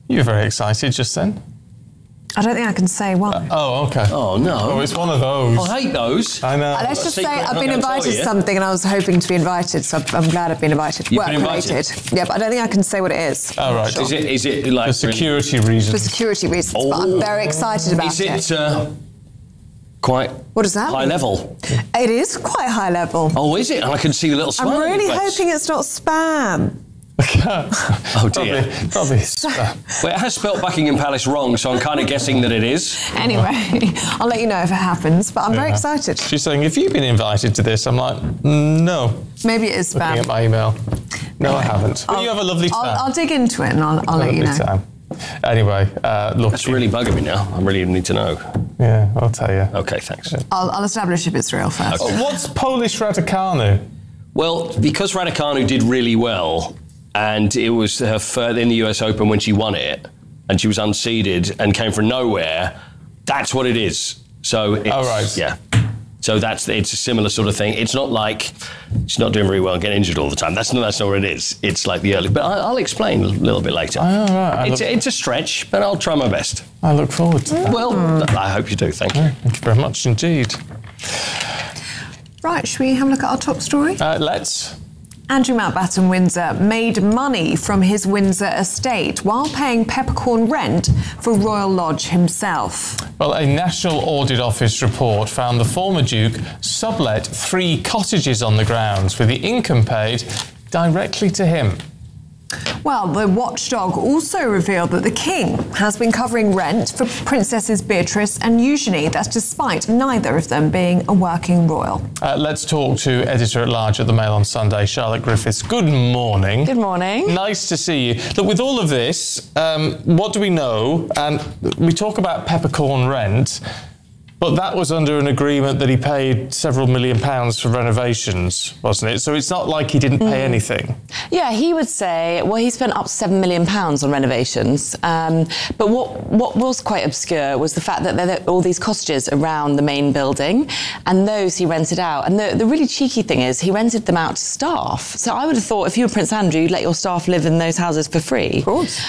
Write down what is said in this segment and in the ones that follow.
You were very excited just then. I don't think I can say why. Oh, okay. Oh, no. Oh, it's one of those. I hate those. I know. Let's just say Secret, I've I'm been not gonna invited tell to you. something and I was hoping to be invited, so I'm glad I've been invited. You've been invited? Work-related. Yeah, but I don't think I can say what it is. Oh, right. Sure. Is it like... For security For reasons. security reasons, but I'm very excited about Is it. it quite What does that high mean? level? It is quite high level. Oh, is it? And I can see the little smile I'm on your really face. hoping it's not spam. Oh, dear. Probably. Well, it has spelt Buckingham Palace wrong, so I'm kind of guessing that it is. Anyway, I'll let you know if it happens, but I'm very excited. She's saying, have you been invited to this? I'm like, no. Maybe it is Looking spam. at my email. No, I haven't. But you have a lovely time. I'll dig into it and I'll let you know. Lovely time. Anyway, look. That's really bugging me now. I really need to know. Yeah, I'll tell you. Okay, thanks. I'll establish if it's real first. What's Polish Raducanu? Well, because Raducanu did really well, and it was her third in the US Open when she won it, and she was unseeded and came from nowhere, that's what it is. So it's, right. Yeah. So it's a similar sort of thing. It's not like she's not doing very well and getting injured all the time. That's not what it is. It's like the early. But I'll explain a little bit later. Oh, right. It's a stretch, but I'll try my best. I look forward to that. Well, I hope you do. Thank you. Thank you very much indeed. Right, should we have a look at our top story? Let's. Andrew Mountbatten Windsor made money from his Windsor estate while paying peppercorn rent for Royal Lodge himself. Well, a National Audit Office report found the former Duke sublet 3 cottages on the grounds with the income paid directly to him. Well, the watchdog also revealed that the King has been covering rent for Princesses Beatrice and Eugenie. That's despite neither of them being a working royal. Let's talk to Editor-at-Large at the Mail on Sunday, Charlotte Griffiths. Good morning. Good morning. Nice to see you. Look, with all of this, what do we know? And we talk about peppercorn rent, but that was under an agreement that he paid several £1 million for renovations, wasn't it? So it's not like he didn't pay anything. Yeah, he would say, well, he spent up to £7 million on renovations. But what was quite obscure was the fact that there are all these cottages around the main building, and those he rented out. And the really cheeky thing is he rented them out to staff. So I would have thought if you were Prince Andrew, you'd let your staff live in those houses for free. Of course.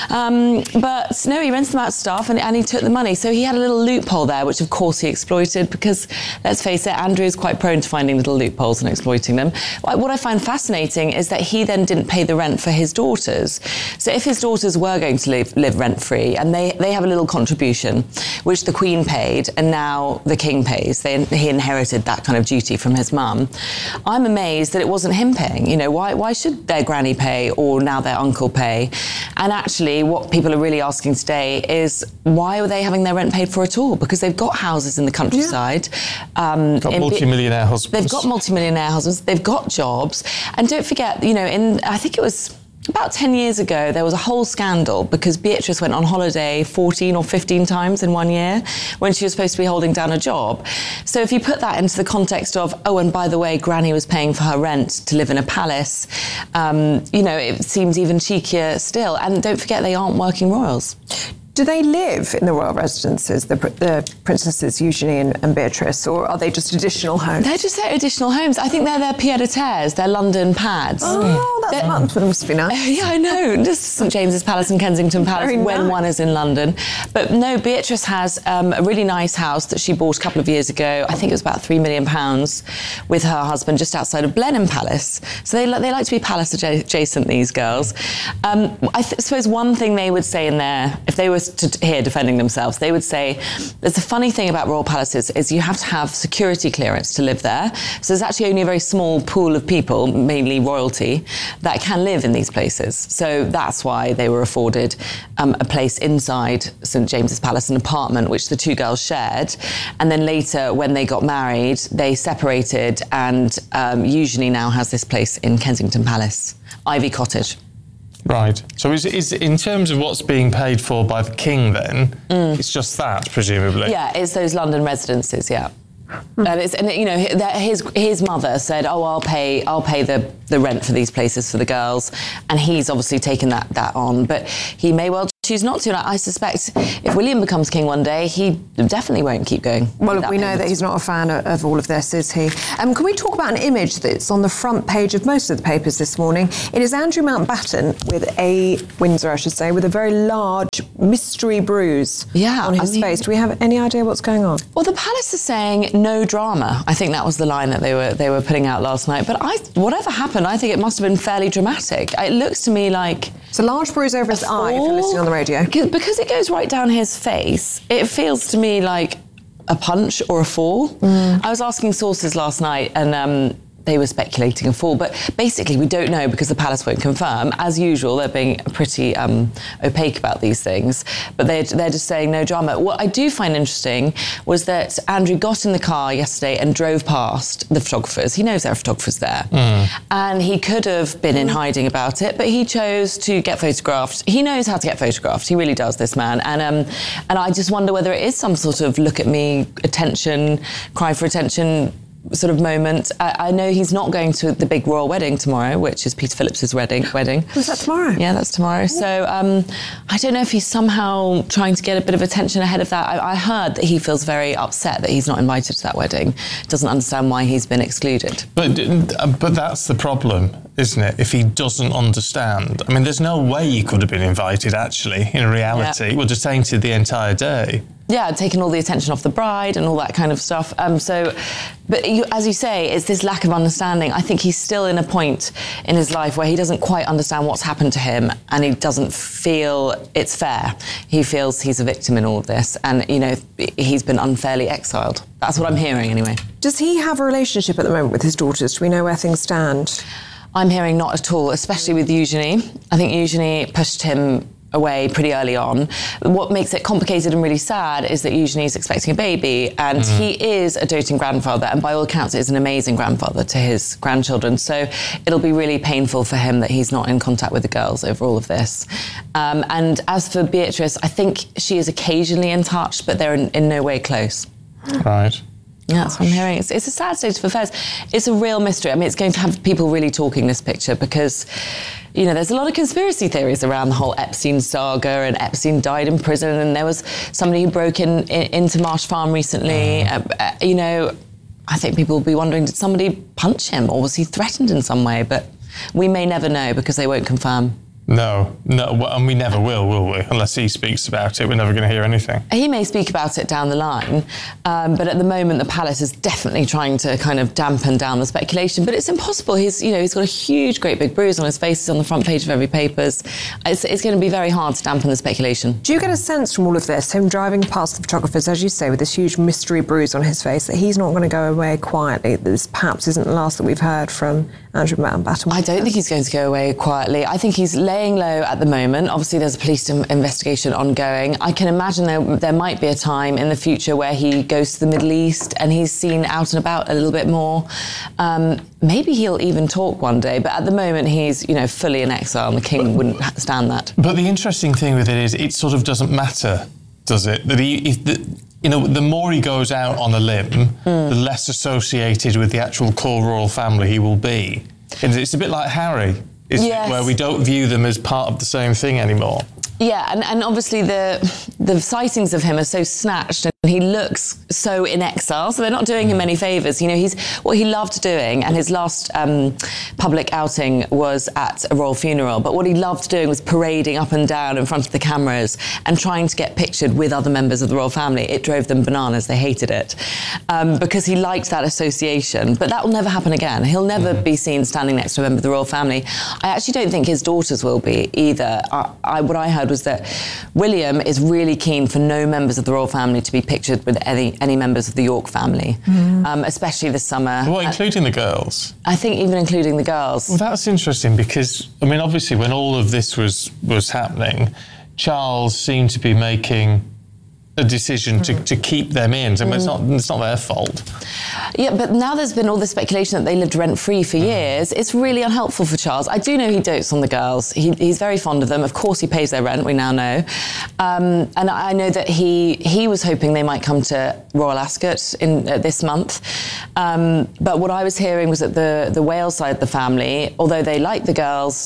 But no, he rented them out to staff and he took the money. So he had a little loophole there, which of course he exploited because, let's face it, Andrew is quite prone to finding little loopholes and exploiting them. What I find fascinating is that he then didn't pay the rent for his daughters. So if his daughters were going to live rent-free and they have a little contribution, which the Queen paid and now the King pays, he inherited that kind of duty from his mum, I'm amazed that it wasn't him paying. You know, why should their granny pay or now their uncle pay? And actually what people are really asking today is why were they having their rent paid for at all? Because they've got houses in the countryside. Got multi-millionaire husbands. They've got multi-millionaire husbands. They've got jobs. And don't forget, you know, I think it was about 10 years ago, there was a whole scandal because Beatrice went on holiday 14 or 15 times in 1 year when she was supposed to be holding down a job. So if you put that into the context of, oh, and by the way, Granny was paying for her rent to live in a palace, you know, it seems even cheekier still. And don't forget, they aren't working royals. Do they live in the royal residences, the princesses Eugenie and Beatrice, or are they just additional homes? They're just their additional homes. I think they're their pied-à-terres, their London pads. Oh, that must be nice. Yeah, I know. Just St James's Palace and Kensington Palace Very when nice. one is in London. But no, Beatrice has a really nice house that she bought a couple of years ago. I think it was about £3 million with her husband just outside of Blenheim Palace. So they like to be palace adjacent, these girls. I suppose one thing they would say in there, if they were here defending themselves, they would say there's a funny thing about royal palaces is you have to have security clearance to live there. So there's actually only a very small pool of people, mainly royalty, that can live in these places. So that's why they were afforded a place inside St James's Palace, an apartment which the two girls shared. And then later, when they got married, they separated, and Eugenie now has this place in Kensington Palace, Ivy Cottage. Right. So is in terms of what's being paid for by the King then, it's just that, presumably? Yeah, it's those London residences, yeah. And you know, his mother said, "Oh, I'll pay the rent for these places for the girls," and he's obviously taken that on. But he may well choose not to. I suspect if William becomes king one day, he definitely won't keep going. Well, we know that he's not a fan of all of this, is he? Can we talk about an image that's on the front page of most of the papers this morning? It is Andrew Mountbatten Windsor, I should say, with a very large mystery bruise on his face. Do we have any idea what's going on? Well, the palace is saying no drama. I think that was the line that they were putting out last night. But whatever happened, I think it must have been fairly dramatic. It looks to me like it's a large bruise over his eye, if you're listening on the radio. Because it goes right down his face, it feels to me like a punch or a fall. I was asking sources last night and they were speculating a fall, but basically we don't know because the palace won't confirm. As usual, they're being pretty opaque about these things, but they're just saying no drama. What I do find interesting was that Andrew got in the car yesterday and drove past the photographers. He knows there are photographers there. And he could have been in hiding about it, but he chose to get photographed. He knows how to get photographed. He really does, this man. And I just wonder whether it is some sort of look at me, attention, cry for attention sort of moment. I know he's not going to the big royal wedding tomorrow, which is Peter Phillips's wedding. Was that tomorrow? Yeah, that's tomorrow. So I don't know if he's somehow trying to get a bit of attention ahead of that. I heard that he feels very upset that he's not invited to that wedding. Doesn't understand why he's been excluded. But that's the problem, isn't it? If he doesn't understand. I mean, there's no way he could have been invited, actually, in reality. Yeah. It would have tainted the entire day. Yeah, taking all the attention off the bride and all that kind of stuff. But as you say, it's this lack of understanding. I think he's still in a point in his life where he doesn't quite understand what's happened to him and he doesn't feel it's fair. He feels he's a victim in all of this and, he's been unfairly exiled. That's what I'm hearing anyway. Does he have a relationship at the moment with his daughters? Do we know where things stand? I'm hearing not at all, especially with Eugenie. I think Eugenie pushed him away pretty early on. What makes it complicated and really sad is that Eugenie is expecting a baby and he is a doting grandfather and by all accounts is an amazing grandfather to his grandchildren. So it'll be really painful for him that he's not in contact with the girls over all of this. And as for Beatrice, I think she is occasionally in touch, but they're in no way close. Right. Yeah, that's what I'm hearing. It's a sad state of affairs. It's a real mystery. I mean, it's going to have people really talking this picture because, there's a lot of conspiracy theories around the whole Epstein saga and Epstein died in prison and there was somebody who broke into Marsh Farm recently. I think people will be wondering, did somebody punch him or was he threatened in some way? But we may never know because they won't confirm. No, and we never will we? Unless he speaks about it, we're never going to hear anything. He may speak about it down the line, but at the moment the palace is definitely trying to kind of dampen down the speculation. But it's impossible. He's got a huge, great big bruise on his face. It's on the front page of every paper. It's going to be very hard to dampen the speculation. Do you get a sense from all of this, him driving past the photographers, as you say, with this huge mystery bruise on his face, that he's not going to go away quietly? This perhaps isn't the last that we've heard from Andrew Mountbatten. I don't think he's going to go away quietly. I think he's laying low at the moment. Obviously, there's a police investigation ongoing. I can imagine there might be a time in the future where he goes to the Middle East and he's seen out and about a little bit more. Maybe he'll even talk one day, but at the moment he's, fully in exile and the king wouldn't stand that. But the interesting thing with it is it sort of doesn't matter, does it? That the more he goes out on a limb, the less associated with the actual core royal family he will be. And it's a bit like Harry, isn't it? Where we don't view them as part of the same thing anymore. Yeah, and obviously the sightings of him are so snatched and he looks so in exile, so they're not doing him any favours. He's what he loved doing, and his last public outing was at a royal funeral, but what he loved doing was parading up and down in front of the cameras and trying to get pictured with other members of the royal family. It drove them bananas. They hated it because he liked that association, but that will never happen again. He'll never be seen standing next to a member of the royal family. I actually don't think his daughters will be either. What I heard was that William is really keen for no members of the royal family to be pictured with any members of the York family, especially this summer. Well, including the girls? I think even including the girls. Well, that's interesting because, obviously when all of this was happening, Charles seemed to be making a decision to keep them in. It's not their fault. Yeah, but now there's been all this speculation that they lived rent-free for years. It's really unhelpful for Charles. I do know he dotes on the girls. He's very fond of them. Of course he pays their rent, we now know. And I know that he was hoping they might come to Royal Ascot this month. But what I was hearing was that the Wales side of the family, although they like the girls,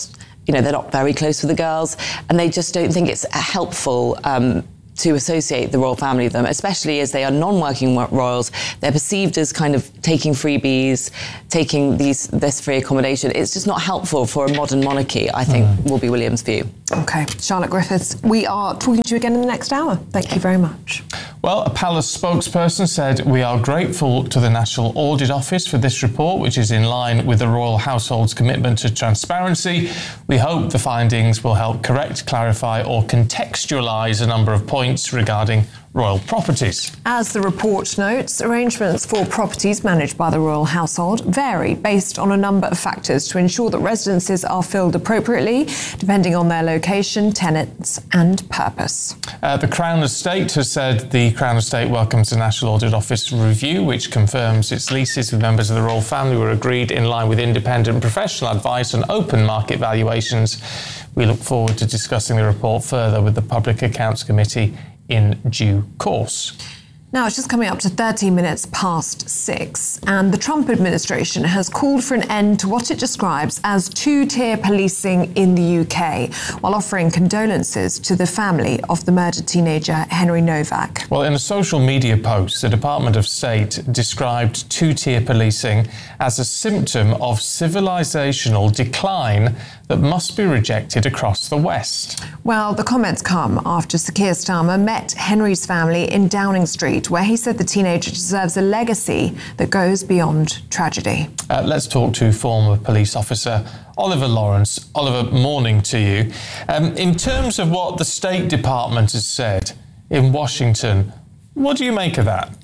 they're not very close with the girls, and they just don't think it's helpful to associate the royal family with them, especially as they are non-working royals. They're perceived as kind of taking freebies, taking this free accommodation. It's just not helpful for a modern monarchy, I think, will be William's view. OK, Charlotte Griffiths, we are talking to you again in the next hour. Thank you very much. Well, a palace spokesperson said, "We are grateful to the National Audit Office for this report, which is in line with the royal household's commitment to transparency. We hope the findings will help correct, clarify or contextualise a number of points regarding royal properties." As the report notes, arrangements for properties managed by the royal household vary based on a number of factors to ensure that residences are filled appropriately, depending on their location, tenants and purpose. The Crown Estate has said the Crown Estate welcomes the National Audit Office review, which confirms its leases with members of the royal family were agreed in line with independent professional advice and open market valuations. We look forward to discussing the report further with the Public Accounts Committee in due course. Now, it's just coming up to 13 minutes past 6, and the Trump administration has called for an end to what it describes as two-tier policing in the UK, while offering condolences to the family of the murdered teenager Henry Novak. Well, in a social media post, the Department of State described two-tier policing as a symptom of civilizational decline that must be rejected across the West. Well, the comments come after Sir Keir Starmer met Henry's family in Downing Street, where he said the teenager deserves a legacy that goes beyond tragedy. Let's talk to former police officer Oliver Lawrence. Oliver, morning to you. In terms of what the State Department has said in Washington, what do you make of that?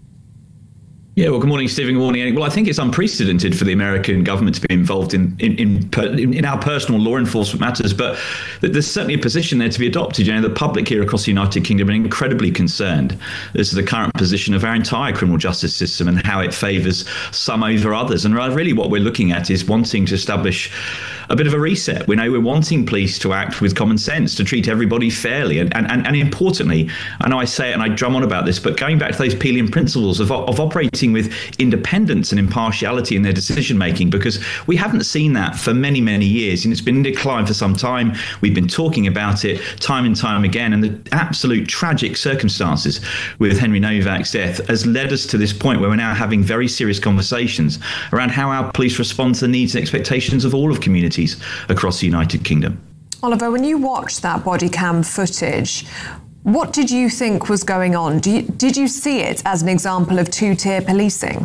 Yeah, well, good morning, Stephen. Good morning. Well, I think it's unprecedented for the American government to be involved in our personal law enforcement matters, but there's certainly a position there to be adopted. The public here across the United Kingdom are incredibly concerned as to the current position of our entire criminal justice system and how it favours some over others. And really what we're looking at is wanting to establish a bit of a reset. We're wanting police to act with common sense, to treat everybody fairly. And importantly, I know I say it and I drum on about this, but going back to those Peelian principles of operating with independence and impartiality in their decision making, because we haven't seen that for many, many years, and it's been in decline for some time. We've been talking about it time and time again, and the absolute tragic circumstances with Henry Novak's death has led us to this point where we're now having very serious conversations around how our police respond to the needs and expectations of all of communities across the United Kingdom. Oliver, when you watched that body cam footage, what did you think was going on? Did you see it as an example of two-tier policing?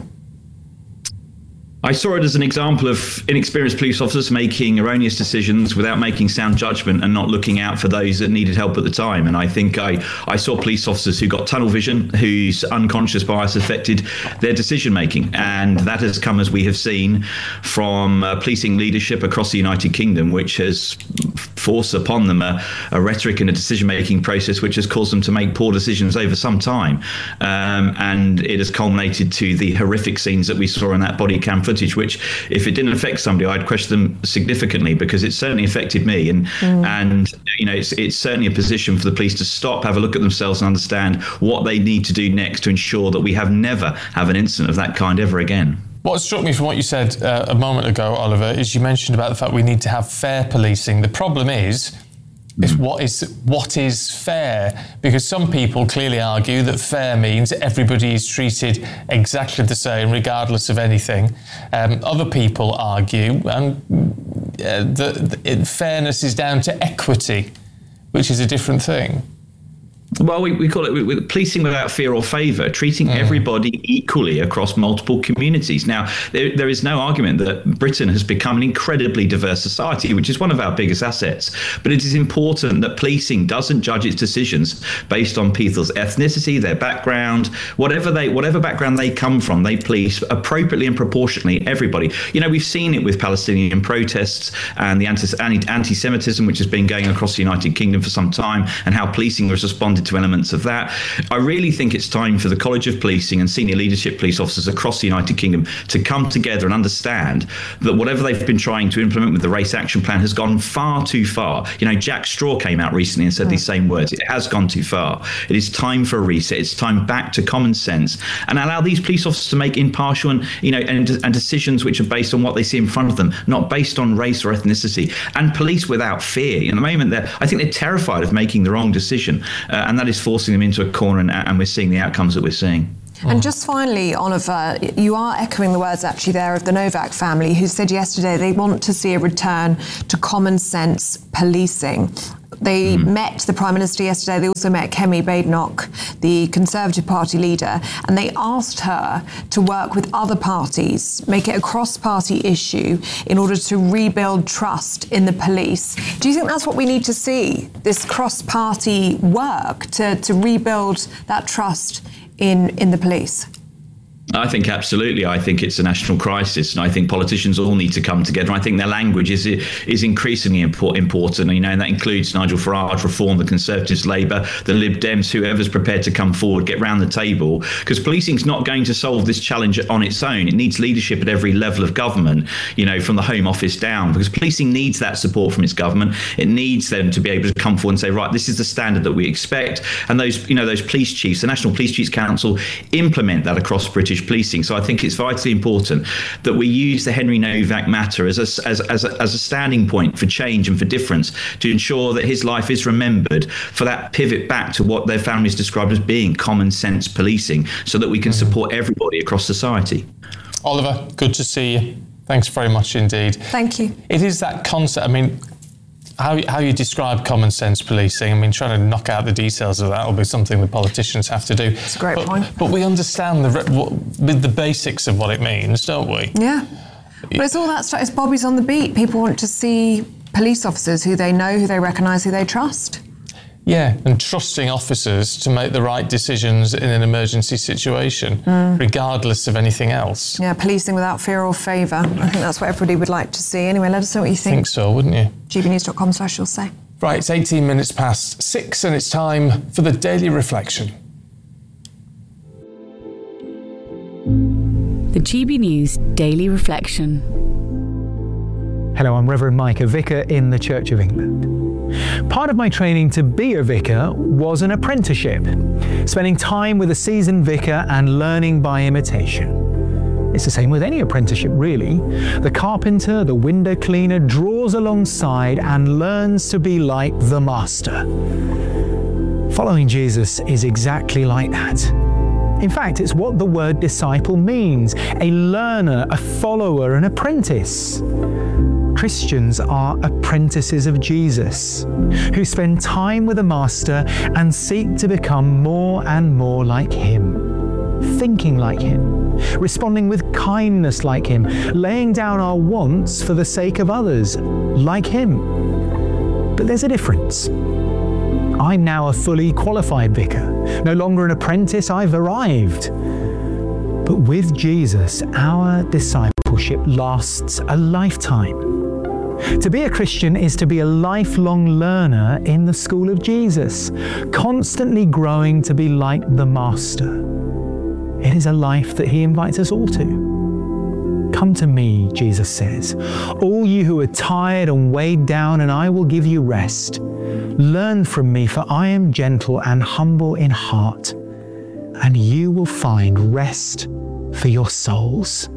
I saw it as an example of inexperienced police officers making erroneous decisions without making sound judgment and not looking out for those that needed help at the time. And I think I saw police officers who got tunnel vision, whose unconscious bias affected their decision making. And that has come, as we have seen, from policing leadership across the United Kingdom, which has forced upon them a rhetoric and a decision-making process which has caused them to make poor decisions over some time. And it has culminated to the horrific scenes that we saw in that body cam footage, which, if it didn't affect somebody, I'd question them significantly, because it certainly affected me. And it's certainly a position for the police to stop, have a look at themselves and understand what they need to do next to ensure that we never have an incident of that kind ever again. What struck me from what you said a moment ago, Oliver, is you mentioned about the fact we need to have fair policing. The problem is what is fair? Because some people clearly argue that fair means everybody is treated exactly the same, regardless of anything. Other people argue that fairness is down to equity, which is a different thing. Well, we call it policing without fear or favour, treating everybody equally across multiple communities. Now, there is no argument that Britain has become an incredibly diverse society, which is one of our biggest assets. But it is important that policing doesn't judge its decisions based on people's ethnicity, their background, whatever background they come from. They police appropriately and proportionally everybody. We've seen it with Palestinian protests and the anti-Semitism, which has been going across the United Kingdom for some time, and how policing was responding responded to elements of that. I really think it's time for the College of Policing and senior leadership police officers across the United Kingdom to come together and understand that whatever they've been trying to implement with the Race Action Plan has gone far too far. Jack Straw came out recently and said these same words. It has gone too far. It is time for a reset. It's time back to common sense and allow these police officers to make impartial and decisions which are based on what they see in front of them, not based on race or ethnicity. And police without fear. At the moment, I think they're terrified of making the wrong decision, and that is forcing them into a corner, and we're seeing the outcomes that we're seeing. And just finally, Oliver, you are echoing the words actually there of the Novak family, who said yesterday they want to see a return to common sense policing. They met the Prime Minister yesterday. They also met Kemi Badenoch, the Conservative Party leader, and they asked her to work with other parties, make it a cross-party issue in order to rebuild trust in the police. Do you think that's what we need to see, this cross-party work to rebuild that trust in the police? I think absolutely. I think it's a national crisis, and I think politicians all need to come together. I think their language is increasingly important, and that includes Nigel Farage, Reform, the Conservatives, Labour, the Lib Dems, whoever's prepared to come forward, get round the table, because policing's not going to solve this challenge on its own. It needs leadership at every level of government, from the Home Office down, because policing needs that support from its government. It needs them to be able to come forward and say, right, this is the standard that we expect, and those police chiefs, the National Police Chiefs Council, implement that across British policing. So I think it's vitally important that we use the Henry Novak matter as a standing point for change and for difference, to ensure that his life is remembered for that pivot back to what their families described as being common sense policing, so that we can support everybody across society. Oliver, good to see you. Thanks very much indeed. Thank you. It is that concept. How you describe common sense policing, trying to knock out the details of that will be something the politicians have to do. It's a great point. But we understand the basics of what it means, don't we? Yeah. But it's all that stuff. It's Bobby's on the beat. People want to see police officers who they know, who they recognise, who they trust. Yeah, and trusting officers to make the right decisions in an emergency situation, regardless of anything else. Yeah, policing without fear or favour. I think that's what everybody would like to see. Anyway, let us know what you think. I think so, wouldn't you? gbnews.com/you'll say. Right, it's 18 minutes past 6 and it's time for the Daily Reflection. The GB News Daily Reflection. Hello, I'm Reverend Mike, a vicar in the Church of England. Part of my training to be a vicar was an apprenticeship, spending time with a seasoned vicar and learning by imitation. It's the same with any apprenticeship, really. The carpenter, the window cleaner draws alongside and learns to be like the master. Following Jesus is exactly like that. In fact, it's what the word disciple means: a learner, a follower, an apprentice. Christians are apprentices of Jesus, who spend time with the Master and seek to become more and more like Him, thinking like Him, responding with kindness like Him, laying down our wants for the sake of others like Him. But there's a difference. I'm now a fully qualified vicar, no longer an apprentice. I've arrived. But with Jesus, our discipleship lasts a lifetime. To be a Christian is to be a lifelong learner in the school of Jesus, constantly growing to be like the Master. It is a life that He invites us all to. Come to me, Jesus says, all you who are tired and weighed down, and I will give you rest. Learn from me, for I am gentle and humble in heart, and you will find rest for your souls.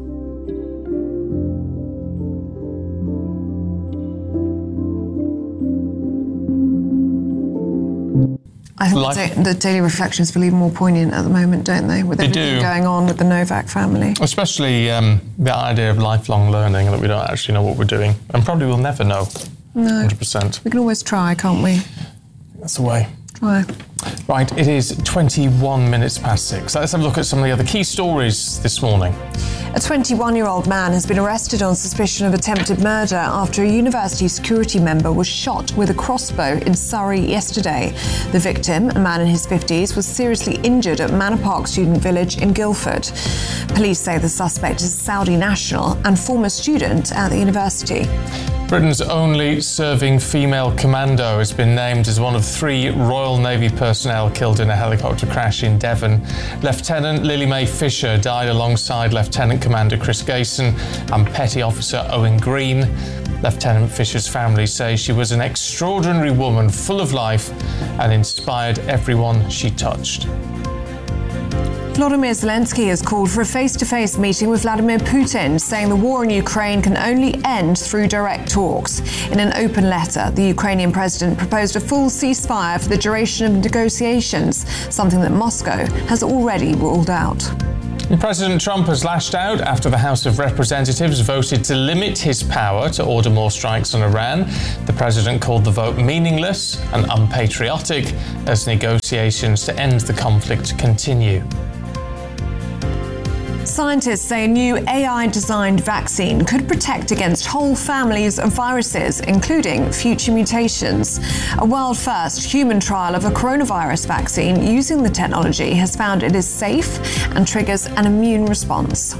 I think the daily reflections feel even more poignant at the moment, don't they? With everything going on with the Novak family. Especially the idea of lifelong learning, that we don't actually know what we're doing. And probably we'll never know. No. 100%. We can always try, can't we? That's the way. Try. Right, it is 21 minutes past 6. Let's have a look at some of the other key stories this morning. A 21-year-old man has been arrested on suspicion of attempted murder after a university security member was shot with a crossbow in Surrey yesterday. The victim, a man in his 50s, was seriously injured at Manor Park Student Village in Guildford. Police say the suspect is a Saudi national and former student at the university. Britain's only serving female commando has been named as one of 3 Royal Navy personnel killed in a helicopter crash in Devon. Lieutenant Lily Mae Fisher died alongside Lieutenant Commander Chris Gayson and Petty Officer Owen Green. Lieutenant Fisher's family say she was an extraordinary woman, full of life, and inspired everyone she touched. Volodymyr Zelensky has called for a face-to-face meeting with Vladimir Putin, saying the war in Ukraine can only end through direct talks. In an open letter, the Ukrainian president proposed a full ceasefire for the duration of negotiations, something that Moscow has already ruled out. President Trump has lashed out after the House of Representatives voted to limit his power to order more strikes on Iran. The president called the vote meaningless and unpatriotic as negotiations to end the conflict continue. Scientists say a new AI-designed vaccine could protect against whole families of viruses, including future mutations. A world-first human trial of a coronavirus vaccine using the technology has found it is safe and triggers an immune response.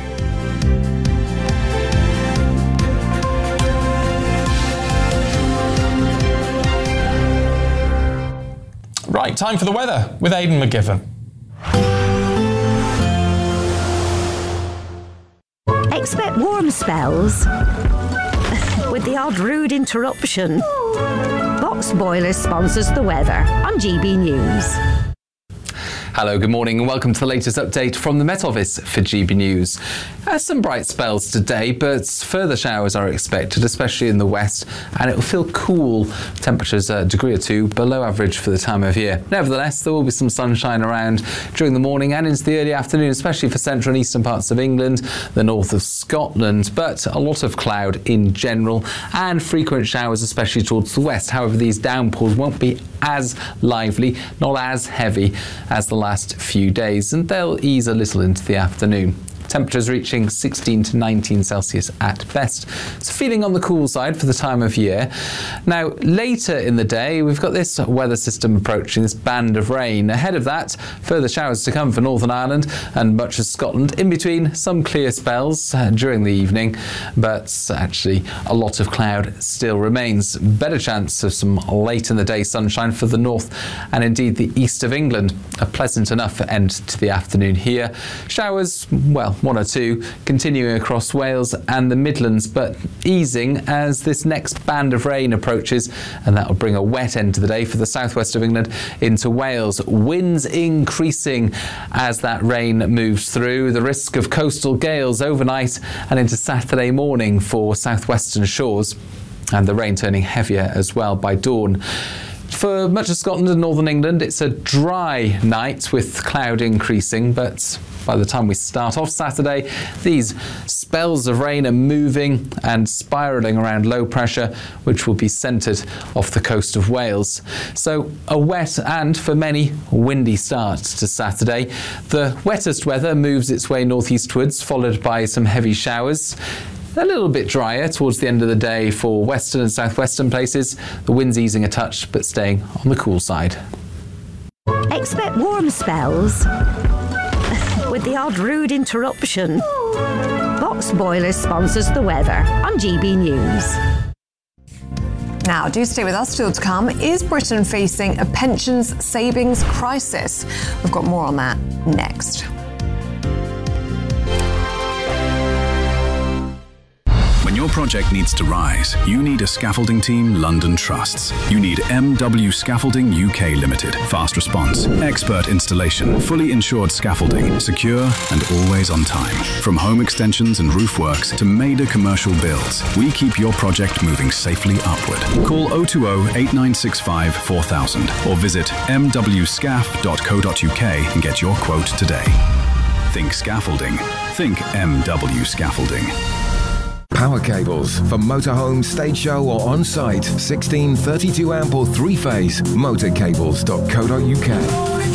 Right, time for the weather with Aidan McGivern. Expect warm spells with the odd rude interruption. Box Boilers sponsors the weather on GB News. Hello, good morning and welcome to the latest update from the Met Office for GB News. Some bright spells today, but further showers are expected, especially in the west, and it will feel cool. Temperatures a degree or 2 below average for the time of year. Nevertheless, there will be some sunshine around during the morning and into the early afternoon, especially for central and eastern parts of England, the north of Scotland, but a lot of cloud in general and frequent showers, especially towards the west. However, these downpours won't be as lively, not as heavy as the last few days, and they'll ease a little into the afternoon. Temperatures reaching 16 to 19 Celsius at best. So feeling on the cool side for the time of year. Now, later in the day, we've got this weather system approaching, this band of rain. Ahead of that, further showers to come for Northern Ireland and much of Scotland. In between, some clear spells during the evening, but actually a lot of cloud still remains. Better chance of some late in the day sunshine for the north and indeed the east of England. A pleasant enough end to the afternoon here. Showers, well, 1 or 2 continuing across Wales and the Midlands, but easing as this next band of rain approaches, and that will bring a wet end to the day for the southwest of England into Wales. Winds increasing as that rain moves through. The risk of coastal gales overnight and into Saturday morning for southwestern shores, and the rain turning heavier as well by dawn. For much of Scotland and northern England, it's a dry night with cloud increasing, but by the time we start off Saturday, these spells of rain are moving and spiralling around low pressure, which will be centred off the coast of Wales. So a wet and, for many, windy start to Saturday. The wettest weather moves its way northeastwards, followed by some heavy showers. A little bit drier towards the end of the day for western and southwestern places. The wind's easing a touch, but staying on the cool side. Expect warm spells with the odd rude interruption. Box Boilers sponsors the weather on GB News. Now, do stay with us. Still to come, is Britain facing a pensions savings crisis? We've got more on that next. When your project needs to rise, you need a scaffolding team London trusts. You need MW Scaffolding UK Limited. Fast response, expert installation, fully insured scaffolding, secure and always on time. From home extensions and roof works to major commercial builds, we keep your project moving safely upward. Call 020 8965 4000 or visit mwscaf.co.uk and get your quote today. Think scaffolding. Think MW Scaffolding. Power cables for motorhome, stage show or on-site. 16, 32 amp or 3-phase. Motorcables.co.uk.